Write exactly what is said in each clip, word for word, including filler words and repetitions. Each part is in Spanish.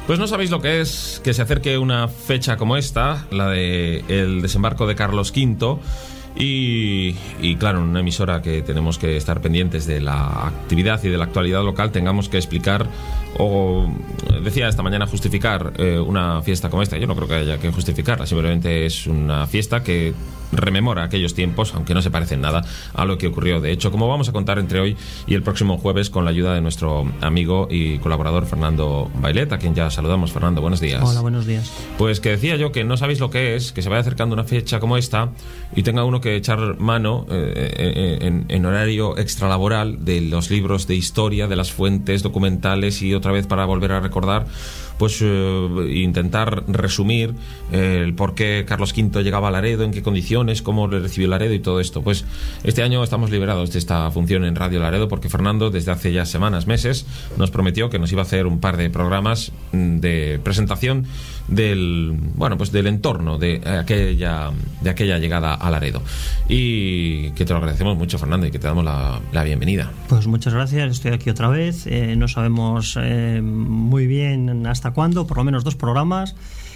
Pues no sabéis lo que es que se acerque una fecha como esta, la de el desembarco de Carlos quinto, y, y claro, en una emisora que tenemos que estar pendientes de la actividad y de la actualidad local, tengamos que explicar o, decía esta mañana, justificar eh, una fiesta como esta. Yo no creo que haya que justificarla, simplemente es una fiesta que rememora aquellos tiempos, aunque no se parece en nada a lo que ocurrió. De hecho, como vamos a contar entre hoy y el próximo jueves con la ayuda de nuestro amigo y colaborador Fernando Bailet, a quien ya saludamos. Fernando, buenos días. Hola, buenos días. Pues que decía yo que no sabéis lo que es que se vaya acercando una fecha como esta y tenga uno que echar mano eh, en, en horario extralaboral de los libros de historia, de las fuentes documentales, y otra vez para volver a recordar, pues eh, intentar resumir eh, el por qué Carlos quinto llegaba a Laredo, en qué condiciones, cómo le recibió Laredo y todo esto. Pues este año estamos liberados de esta función en Radio Laredo, porque Fernando desde hace ya semanas, meses, nos prometió que nos iba a hacer un par de programas de presentación del, bueno, pues del entorno de aquella, de aquella llegada a Laredo, y que te lo agradecemos mucho, Fernando, y que te damos la, la bienvenida. Pues muchas gracias, estoy aquí otra vez. Eh, no sabemos eh, muy bien hasta cuándo, por lo menos dos programas.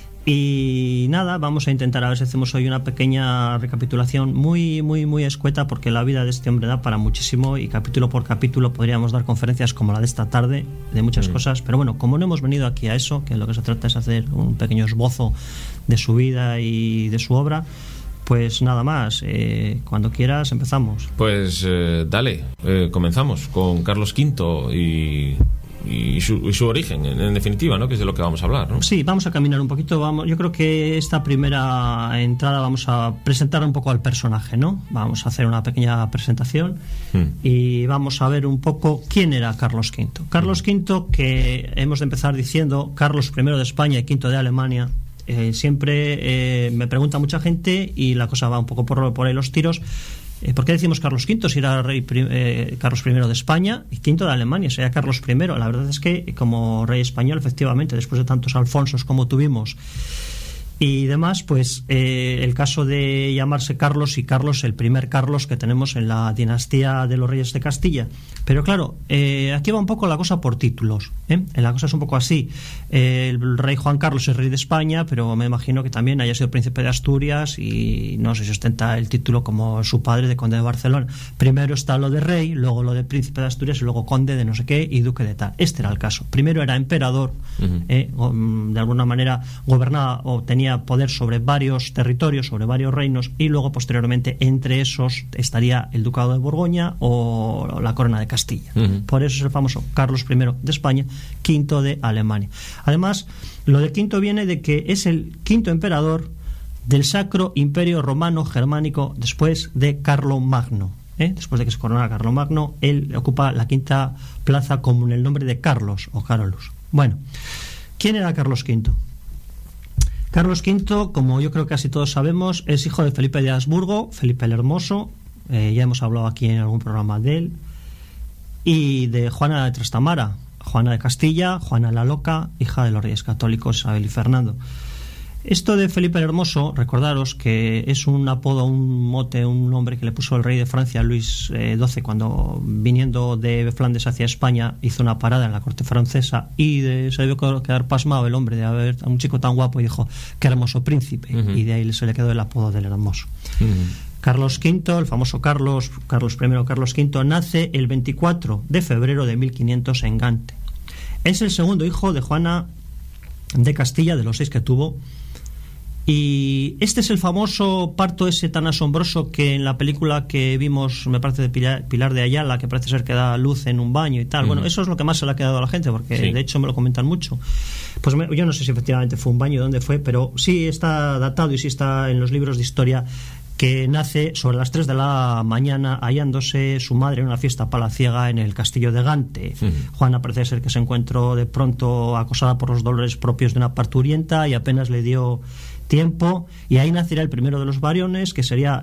Y nada, vamos a intentar a ver si hacemos hoy una pequeña recapitulación muy, muy, muy escueta, porque la vida de este hombre da para muchísimo, y capítulo por capítulo podríamos dar conferencias como la de esta tarde de muchas mm. cosas. Pero bueno, como no hemos venido aquí a eso, que lo que se trata es hacer un pequeño esbozo de su vida y de su obra, pues nada más, eh, cuando quieras empezamos. Pues eh, dale, eh, comenzamos con Carlos quinto y... Y su, y su origen, en, en definitiva, ¿no? Que es de lo que vamos a hablar, ¿no? Sí, vamos a caminar un poquito. Vamos, yo creo que esta primera entrada vamos a presentar un poco al personaje, ¿no? Vamos a hacer una pequeña presentación mm. y vamos a ver un poco quién era Carlos quinto. Carlos mm. quinto, que hemos de empezar diciendo Carlos primero de España y quinto de Alemania. Eh, siempre eh, me pregunta mucha gente, y la cosa va un poco por, por ahí los tiros. ¿Por qué decimos Carlos quinto si era rey eh, Carlos primero de España y quinto de Alemania? Sería Carlos primero. La verdad es que como rey español, efectivamente, después de tantos Alfonsos como tuvimos y demás, pues eh, el caso de llamarse Carlos, y Carlos, el primer Carlos que tenemos en la dinastía de los reyes de Castilla. Pero claro, eh, aquí va un poco la cosa por títulos, ¿eh? La cosa es un poco así. Eh, el rey Juan Carlos es rey de España, pero me imagino que también haya sido príncipe de Asturias, y no sé si ostenta el título como su padre de conde de Barcelona. Primero está lo de rey, luego lo de príncipe de Asturias, y luego conde de no sé qué y duque de tal. Este era el caso. Primero era emperador, uh-huh. eh, de alguna manera gobernaba o tenía poder sobre varios territorios, sobre varios reinos, y luego posteriormente entre esos estaría el ducado de Borgoña o la corona de Castilla. Uh-huh. Por eso es el famoso Carlos primero de España, quinto de Alemania. Además, lo de quinto viene de que es el quinto emperador del Sacro Imperio Romano Germánico después de Carlomagno. ¿Eh? Después de que se coronara Carlomagno, él ocupa la quinta plaza con el nombre de Carlos o Carolus. Bueno, ¿quién era Carlos quinto? Carlos quinto, como yo creo que casi todos sabemos, es hijo de Felipe de Habsburgo, Felipe el Hermoso, eh, ya hemos hablado aquí en algún programa de él, y de Juana de Trastamara, Juana de Castilla, Juana la Loca, hija de los reyes católicos Isabel y Fernando. Esto de Felipe el Hermoso, recordaros que es un apodo, un mote, un nombre que le puso el rey de Francia, Luis doce, cuando viniendo de Flandes hacia España hizo una parada en la corte francesa, y de, se debió quedar pasmado el hombre de haber a un chico tan guapo, y dijo: qué hermoso príncipe. Uh-huh. Y de ahí se le quedó el apodo del Hermoso. Uh-huh. Carlos quinto, el famoso Carlos, Carlos primero, Carlos quinto, nace el veinticuatro de febrero de mil quinientos en Gante. Es el segundo hijo de Juana de Castilla, de los seis que tuvo. Y este es el famoso parto ese tan asombroso que en la película que vimos, me parece, de Pilar, Pilar de Ayala, que parece ser que da luz en un baño y tal. Uh-huh. Bueno, eso es lo que más se le ha quedado a la gente, porque sí. De hecho me lo comentan mucho. Pues me, yo no sé si efectivamente fue un baño, dónde fue, pero sí está datado y sí está en los libros de historia, que nace sobre las tres de la mañana hallándose su madre en una fiesta palaciega en el castillo de Gante. Uh-huh. Juana parece ser que se encontró de pronto acosada por los dolores propios de una parturienta, y apenas le dio tiempo, y ahí nacerá el primero de los varones, que sería